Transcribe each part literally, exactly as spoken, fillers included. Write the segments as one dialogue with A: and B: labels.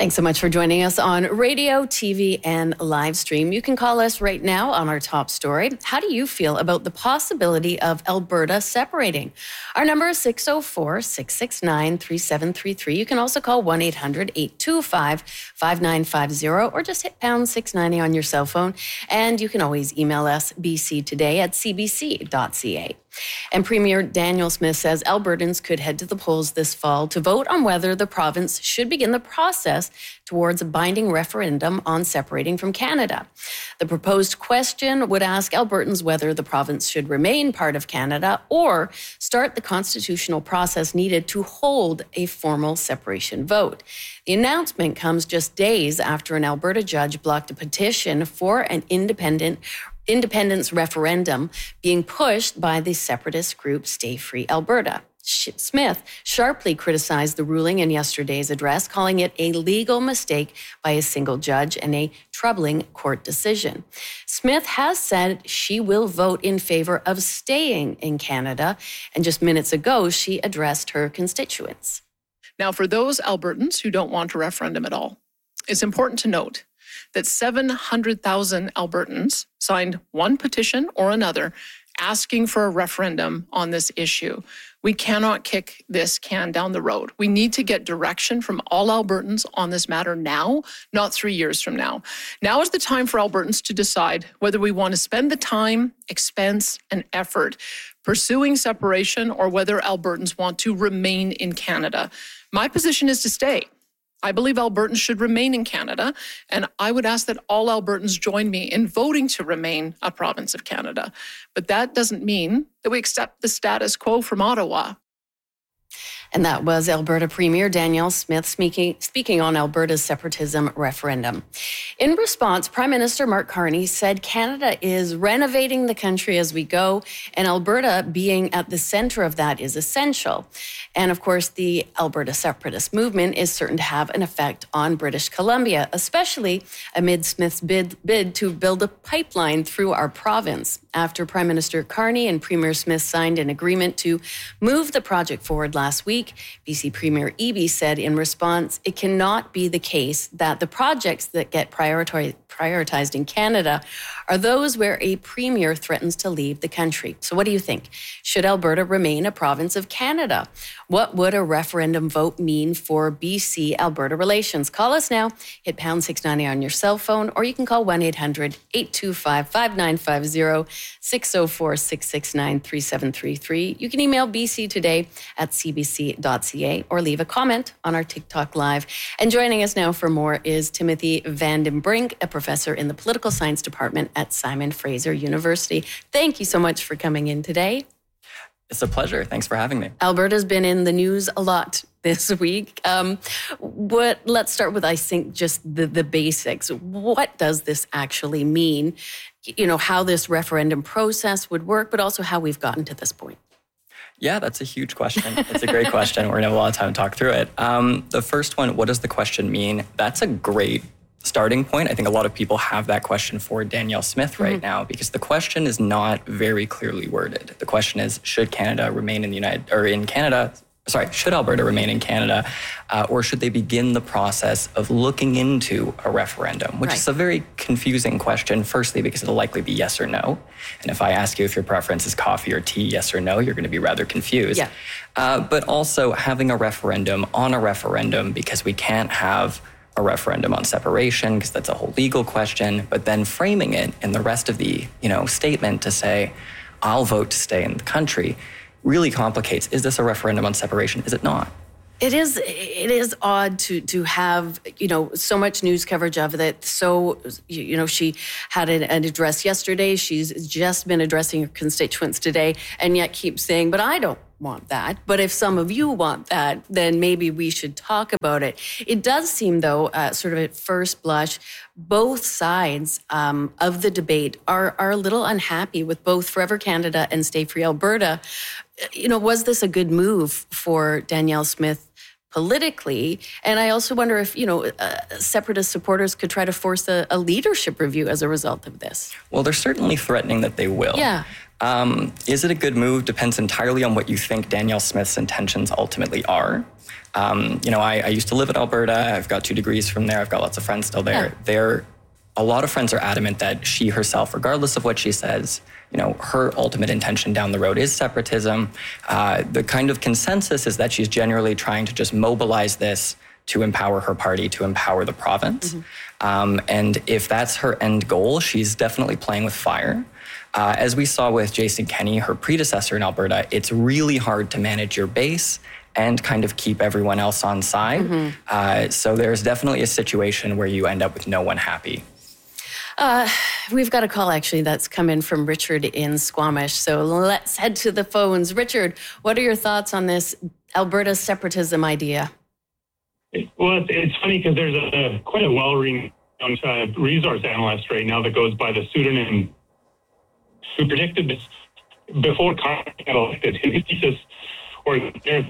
A: Thanks so much for joining us on radio, T V, and live stream. You can call us right now on our top story. How do you feel about the possibility of Alberta separating? Our number is six oh four, six six nine, three seven three three. You can also call one eight hundred, eight two five, five nine five zero or just hit pound six ninety on your cell phone. And you can always email us b c today at c b c dot c a. And Premier Danielle Smith says Albertans could head to the polls this fall to vote on whether the province should begin the process towards a binding referendum on separating from Canada. The proposed question would ask Albertans whether the province should remain part of Canada or start the constitutional process needed to hold a formal separation vote. The announcement comes just days after an Alberta judge blocked a petition for an independent independence referendum being pushed by the separatist group Stay Free Alberta. Smith sharply criticized the ruling in yesterday's address, calling it a legal mistake by a single judge and a troubling court decision. Smith has said she will vote in favor of staying in Canada, and just minutes ago, she addressed her constituents.
B: Now, for those Albertans who don't want a referendum at all, it's important to note that seven hundred thousand Albertans signed one petition or another asking for a referendum on this issue. We cannot kick this can down the road. We need to get direction from all Albertans on this matter now, not three years from now. Now is the time for Albertans to decide whether we want to spend the time, expense, and effort pursuing separation or whether Albertans want to remain in Canada. My position is to stay. I believe Albertans should remain in Canada, and I would ask that all Albertans join me in voting to remain a province of Canada. But that doesn't mean that we accept the status quo from Ottawa.
A: And that was Alberta Premier Danielle Smith speaking, speaking on Alberta's separatism referendum. In response, Prime Minister Mark Carney said Canada is renovating the country as we go, and Alberta being at the center of that is essential. And of course, the Alberta separatist movement is certain to have an effect on British Columbia, especially amid Smith's bid, bid to build a pipeline through our province. After Prime Minister Carney and Premier Smith signed an agreement to move the project forward last week, B C Premier Eby said in response, it cannot be the case that the projects that get priori- prioritized in Canada are those where a premier threatens to leave the country. So what do you think? Should Alberta remain a province of Canada? What would a referendum vote mean for B C-Alberta relations? Call us now, hit pound six ninety on your cell phone, or you can call one eight hundred, eight two five, five nine five zero, six oh four, six six nine, three seven three three. You can email b c today at c b c dot c a or leave a comment on our TikTok Live. And joining us now for more is Timothy Van den Brink, a professor in the political science department at Simon Fraser University. Thank you so much for coming in today.
C: It's a pleasure. Thanks for having me.
A: Alberta's been in the news a lot this week. Um, what? Let's start with, I think, just the, the basics. What does this actually mean? You know, how this referendum process would work, but also how we've gotten to this point.
C: Yeah, that's a huge question. It's a great question. We're going to have a lot of time to talk through it. Um, the first one, what does the question mean? That's a great starting point. I think a lot of people have that question for Danielle Smith right mm-hmm. now because the question is not very clearly worded. The question is, should Canada remain in the United, or in Canada, sorry, should Alberta remain in Canada, uh, or should they begin the process of looking into a referendum, which right. is a very confusing question, firstly, because it'll likely be yes or no. And if I ask you if your preference is coffee or tea, yes or no, you're going to be rather confused.
A: Yeah.
C: Uh, but also having a referendum on a referendum, because we can't have a referendum on separation because that's a whole legal question, but then framing it in the rest of the, you know, statement to say, I'll vote to stay in the country, really complicates. Is this a referendum on separation? Is it not?
A: It is. It is odd to to have, you know, so much news coverage of it. So, you know, she had an, an address yesterday. She's just been addressing her constituents today, and yet keeps saying, "But I don't want that. But if some of you want that, then maybe we should talk about it." It does seem, though, uh, sort of at first blush, both sides um, of the debate are are a little unhappy with both Forever Canada and Stay Free Alberta. You know, was this a good move for Danielle Smith politically. And I also wonder if, you know, uh, separatist supporters could try to force a, a leadership review as a result of this.
C: Well, they're certainly threatening that they will.
A: Yeah.
C: Um, is it a good move? Depends entirely on what you think Danielle Smith's intentions ultimately are. Um, you know, I, I used to live in Alberta. I've got two degrees from there. I've got lots of friends still there. Yeah. They're, a lot of friends are adamant that she herself, regardless of what she says, you know, her ultimate intention down the road is separatism. Uh, the kind of consensus is that she's generally trying to just mobilize this to empower her party, to empower the province. Mm-hmm. Um, and if that's her end goal, she's definitely playing with fire. Uh, as we saw with Jason Kenney, her predecessor in Alberta, it's really hard to manage your base and kind of keep everyone else on side. Mm-hmm. Uh, so there's definitely a situation where you end up with no one happy.
A: Uh, we've got a call, actually, that's come in from Richard in Squamish. So let's head to the phones. Richard, what are your thoughts on this Alberta separatism idea?
D: Well, it's, it's funny because there's a, quite a well-renowned uh, resource analyst right now that goes by the pseudonym who predicted this before Carney got elected. His thesis, or there's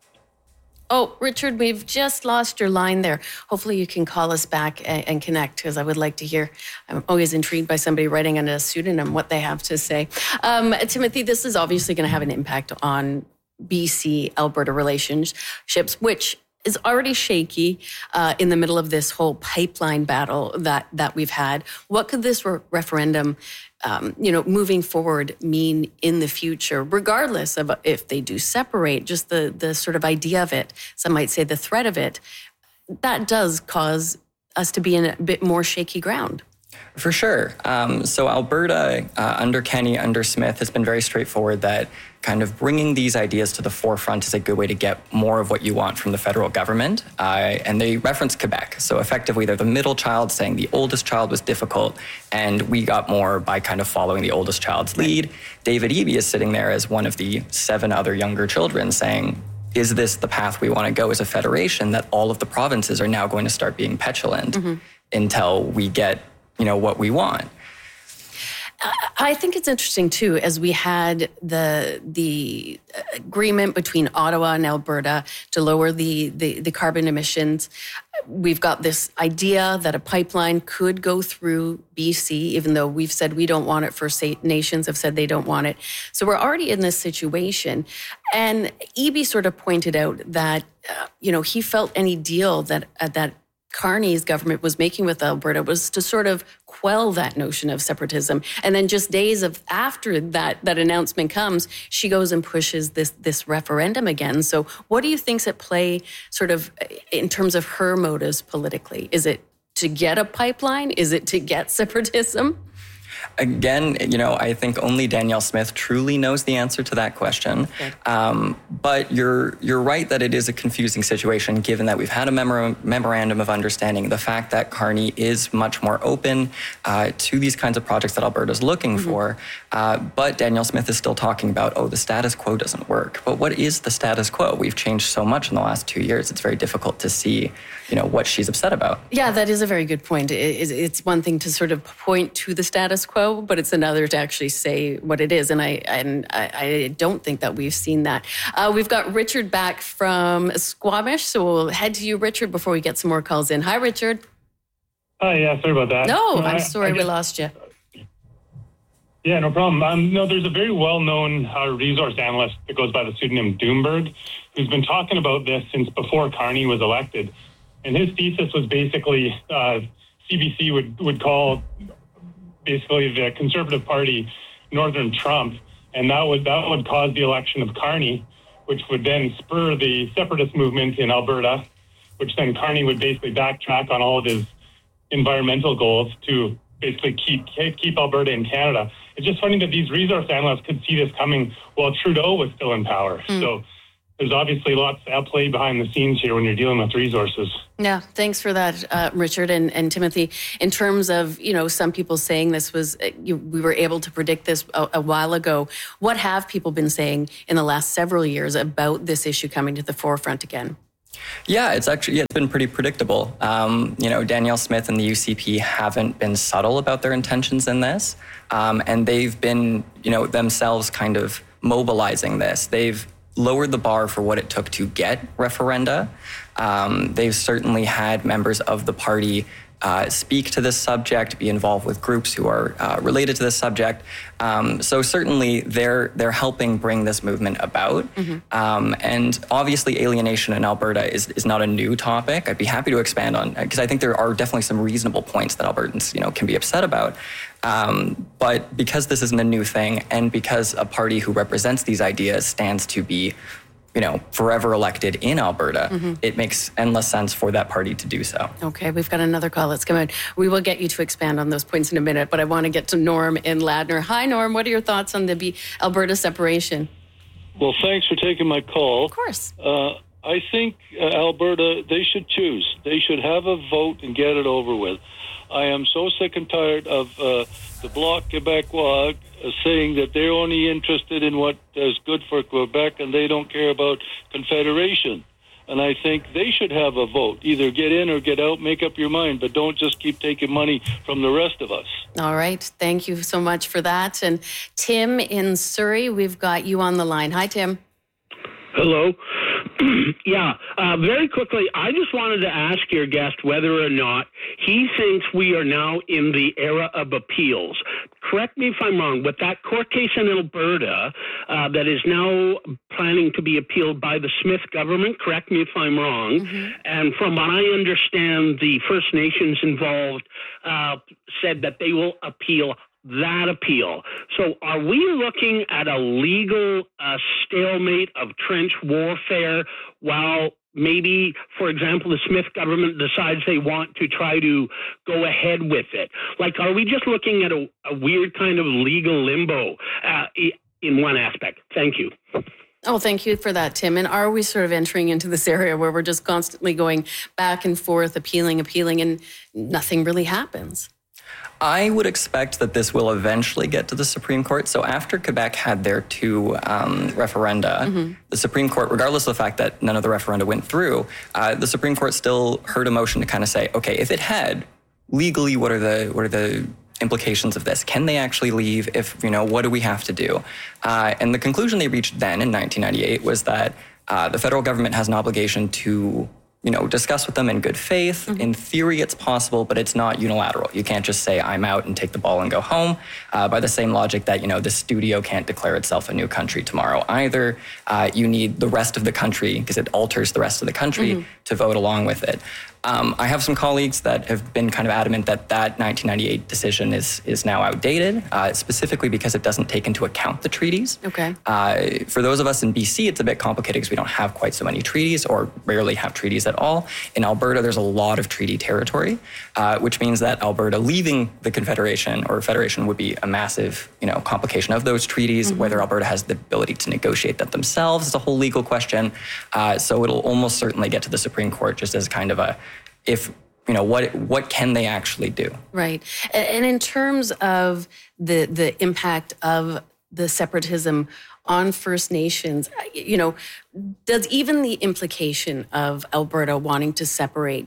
A: Oh, Richard, we've just lost your line there. Hopefully you can call us back and, and connect, because I would like to hear. I'm always intrigued by somebody writing under a pseudonym, what they have to say. Um, Timothy, this is obviously going to have an impact on B C-Alberta relationships, which is already shaky uh, in the middle of this whole pipeline battle that, that we've had. What could this re- referendum Um, you know, moving forward mean in the future, regardless of if they do separate, just the the sort of idea of it, some might say the threat of it, that does cause us to be in a bit more shaky ground.
C: For sure. Um, so Alberta, uh, under Kenney, under Smith, has been very straightforward that kind of bringing these ideas to the forefront is a good way to get more of what you want from the federal government. Uh, and they reference Quebec. So effectively, they're the middle child saying the oldest child was difficult, and we got more by kind of following the oldest child's lead. David Eby is sitting there as one of the seven other younger children saying, is this the path we want to go as a federation, that all of the provinces are now going to start being petulant mm-hmm. until we get you know, what we want.
A: I think it's interesting, too, as we had the the agreement between Ottawa and Alberta to lower the, the, the carbon emissions. We've got this idea that a pipeline could go through B C, even though we've said we don't want it. First Nations have said they don't want it. So we're already in this situation. And Eby sort of pointed out that, uh, you know, he felt any deal that uh, that Carney's government was making with Alberta was to sort of quell that notion of separatism. And then just days of after that that announcement comes, she goes and pushes this this referendum again. So what do you think's at play sort of in terms of her motives politically? Is it to get a pipeline? Is it to get separatism?
C: Again, you know, I think only Danielle Smith truly knows the answer to that question. Okay. Um, but you're you're right that it is a confusing situation, given that we've had a memor- memorandum of understanding. The fact that Carney is much more open uh, to these kinds of projects that Alberta's looking mm-hmm. for, uh, but Danielle Smith is still talking about, oh, the status quo doesn't work. But what is the status quo? We've changed so much in the last two years. It's very difficult to see, you know, what she's upset about.
A: Yeah, that is a very good point. It's one thing to sort of point to the status quo, but it's another to actually say what it is. And I and I, I don't think that we've seen that. Uh, we've got Richard back from Squamish, so we'll head to you, Richard, before we get some more calls in. Hi, Richard.
D: Hi, yeah, sorry about that.
A: No,
D: uh,
A: I'm sorry
D: I, I
A: we
D: just,
A: lost you.
D: Yeah, no problem. Um, no, there's a very well-known uh, resource analyst that goes by the pseudonym Doomberg, who's been talking about this since before Carney was elected. And his thesis was basically uh, C B C would, would call basically the Conservative Party Northern Trump, and that would that would cause the election of Carney, which would then spur the separatist movement in Alberta, which then Carney would basically backtrack on all of his environmental goals to basically keep keep Alberta in Canada. It's just funny that these resource analysts could see this coming while Trudeau was still in power. Mm. So there's obviously lots at play behind the scenes here when you're dealing with resources.
A: Yeah, thanks for that, uh, Richard and, and Timothy. In terms of, you know, some people saying this was, uh, you, we were able to predict this a, a while ago. What have people been saying in the last several years about this issue coming to the forefront again?
C: Yeah, it's actually yeah, it's been pretty predictable. Um, you know, Danielle Smith and the U C P haven't been subtle about their intentions in this, um, and they've been, you know, themselves kind of mobilizing this. They've lowered the bar for what it took to get referenda. Um, they've certainly had members of the party uh, speak to this subject, be involved with groups who are uh, related to this subject. Um, so certainly they're they're helping bring this movement about. Mm-hmm. Um, and obviously alienation in Alberta is, is not a new topic. I'd be happy to expand on, because I think there are definitely some reasonable points that Albertans, you know, can be upset about. Um, but because this isn't a new thing, and because a party who represents these ideas stands to be, you know, forever elected in Alberta, mm-hmm. it makes endless sense for that party to do so.
A: Okay, we've got another call that's come in. We will get you to expand on those points in a minute, but I want to get to Norm in Ladner. Hi, Norm. What are your thoughts on the B- Alberta separation?
E: Well, thanks for taking my call.
A: Of course.
E: Uh, I think uh, Alberta, they should choose. They should have a vote and get it over with. I am so sick and tired of uh, the Bloc Québécois uh, saying that they're only interested in what is good for Quebec and they don't care about Confederation. And I think they should have a vote. Either get in or get out, make up your mind, but don't just keep taking money from the rest of us.
A: All right. Thank you so much for that. And Tim in Surrey, we've got you on the line. Hi, Tim.
F: Hello. Yeah, uh, very quickly, I just wanted to ask your guest whether or not he thinks we are now in the era of appeals. Correct me if I'm wrong, but that court case in Alberta uh, that is now planning to be appealed by the Smith government, correct me if I'm wrong, mm-hmm. and from what I understand, the First Nations involved uh, said that they will appeal that appeal. So are we looking at a legal uh, stalemate of trench warfare while maybe, for example, the Smith government decides they want to try to go ahead with it? Like, are we just looking at a, a weird kind of legal limbo uh, in one aspect? Thank you.
A: Oh, thank you for that, Tim. And are we sort of entering into this area where we're just constantly going back and forth, appealing, appealing, and nothing really happens?
C: I would expect that this will eventually get to the Supreme Court. So after Quebec had their two um, referenda, mm-hmm. the Supreme Court, regardless of the fact that none of the referenda went through, uh, the Supreme Court still heard a motion to kind of say, okay, if it had, legally, what are the what are the implications of this? Can they actually leave? If, you know, what do we have to do? Uh, and the conclusion they reached then in nineteen ninety-eight was that uh, the federal government has an obligation to, you know, discuss with them in good faith. Mm-hmm. In theory, it's possible, but it's not unilateral. You can't just say, I'm out and take the ball and go home. Uh, by the same logic that, you know, the studio can't declare itself a new country tomorrow either. Uh, you need the rest of the country, because it alters the rest of the country, mm-hmm. to vote along with it. Um, I have some colleagues that have been kind of adamant that that nineteen ninety-eight decision is is now outdated, uh, specifically because it doesn't take into account the treaties.
A: Okay.
C: Uh, for those of us in B C, it's a bit complicated because we don't have quite so many treaties, or rarely have treaties at all. In Alberta, there's a lot of treaty territory, uh, which means that Alberta leaving the Confederation or Federation would be a massive, you know, complication of those treaties. Mm-hmm. Whether Alberta has the ability to negotiate that themselves is a whole legal question. Uh, so it'll almost certainly get to the Supreme Court just as kind of a, if, you know, what what can they actually do?
A: Right. And in terms of the the impact of the separatism on First Nations, you know, does even the implication of Alberta wanting to separate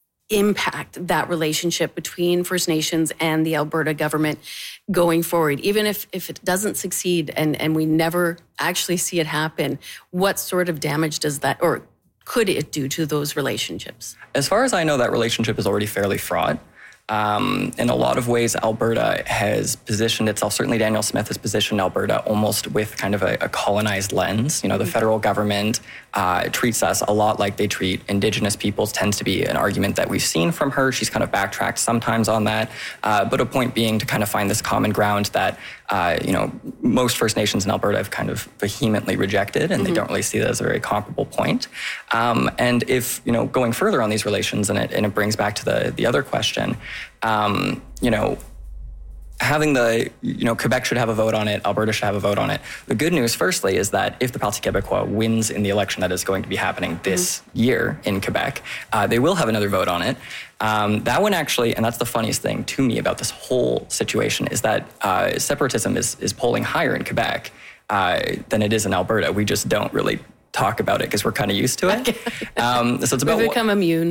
A: impact that relationship between First Nations and the Alberta government going forward? Even if, if it doesn't succeed and, and we never actually see it happen, what sort of damage does that, or could it do to those relationships?
C: As far as I know, that relationship is already fairly fraught. Um, in a lot of ways, Alberta has positioned itself, certainly Danielle Smith has positioned Alberta almost with kind of a, a colonized lens. You know, the federal government uh, treats us a lot like they treat Indigenous peoples, tends to be an argument that we've seen from her. She's kind of backtracked sometimes on that. Uh, but a point being to kind of find this common ground that, uh, you know, most First Nations in Alberta have kind of vehemently rejected, and mm-hmm. they don't really see that as a very comparable point. Um, and if, you know, going further on these relations, and it, and it brings back to the, the other question, Um, you know, having the, you know, Quebec should have a vote on it, Alberta should have a vote on it. The good news, firstly, is that if the Parti Québécois wins in the election that is going to be happening this mm-hmm. year in Quebec, uh, they will have another vote on it. Um, that one actually, and that's the funniest thing to me about this whole situation, is that uh, separatism is, is polling higher in Quebec uh, than it is in Alberta. We just don't really talk about it because we're kind of used to it. Um, so it's about
A: We've become immune.